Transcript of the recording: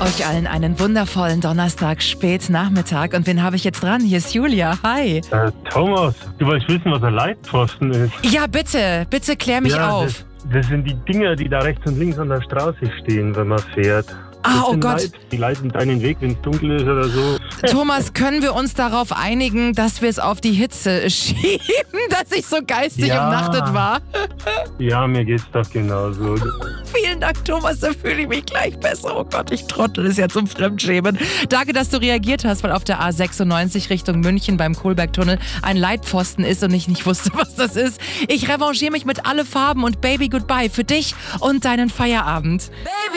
Euch allen einen wundervollen Donnerstag, Spätnachmittag. Und wen habe ich jetzt dran? Hier ist Julia. Hi. Thomas, du wolltest wissen, was ein Leitpfosten ist. Ja, bitte. Bitte klär mich auf. Das sind die Dinger, die da rechts und links an der Straße stehen, wenn man fährt. Ah, oh Gott. Die leiten deinen Weg, wenn es dunkel ist oder so. Thomas, können wir uns darauf einigen, dass wir es auf die Hitze schieben, dass ich so geistig umnachtet war? Ja, mir geht's doch genauso. Vielen Dank, Thomas, da fühle ich mich gleich besser. Oh Gott, ich trottel, ist ja zum Fremdschämen. Danke, dass du reagiert hast, weil auf der A96 Richtung München beim Kohlbergtunnel ein Leitpfosten ist und ich nicht wusste, was das ist. Ich revanchiere mich mit alle Farben und Baby Goodbye für dich und deinen Feierabend. Baby.